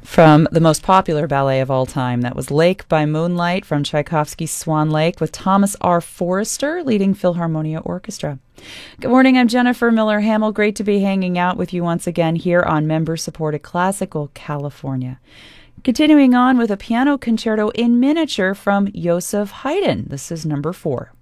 From the most popular ballet of all time, that was Lake by Moonlight from Tchaikovsky's Swan Lake with Thomas R. Forrester leading Philharmonia Orchestra. Good morning, I'm Jennifer Miller-Hamill. Great to be hanging out with you once again here on Member-Supported Classical California. Continuing on with a piano concerto in miniature from Joseph Haydn. This is number 4.